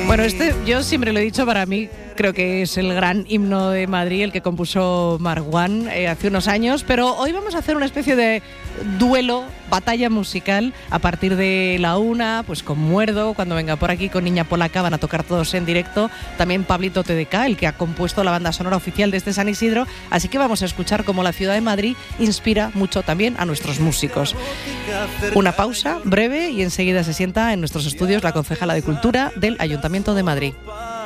Bueno, yo siempre lo he dicho, para mí creo que es el gran himno de Madrid, el que compuso Marwan hace unos años, pero hoy vamos a hacer una especie de duelo, batalla musical a partir de la 1, pues con Muerdo, cuando venga por aquí con Niña Polaca, van a tocar todos en directo, también Pablito TDK, el que ha compuesto la banda sonora oficial de este San Isidro, así que vamos a escuchar cómo la ciudad de Madrid inspira mucho también a nuestros músicos. Una pausa breve y enseguida se sienta en nuestros estudios la concejala de Cultura del Ayuntamiento de Madrid.